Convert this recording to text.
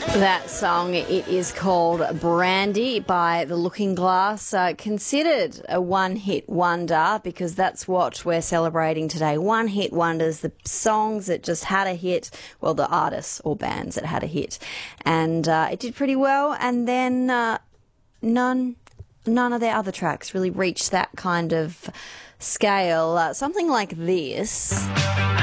That song, it is called Brandy by The Looking Glass, considered a one-hit wonder because that's what we're celebrating today. One-hit wonders, the songs that just had a hit, well, the artists or bands that had a hit. And it did pretty well, and then none of their other tracks really reached that kind of scale. Something like this.